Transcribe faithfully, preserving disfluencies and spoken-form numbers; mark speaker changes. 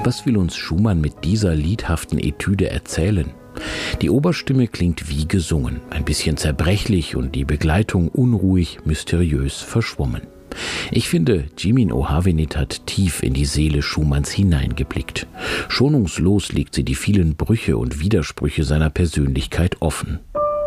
Speaker 1: Was will uns Schumann mit dieser liedhaften Etüde erzählen? Die Oberstimme klingt wie gesungen, ein bisschen zerbrechlich und die Begleitung unruhig, mysteriös verschwommen. Ich finde, Jimin Ohavenit hat tief in die Seele Schumanns hineingeblickt. Schonungslos legt sie die vielen Brüche und Widersprüche seiner Persönlichkeit offen.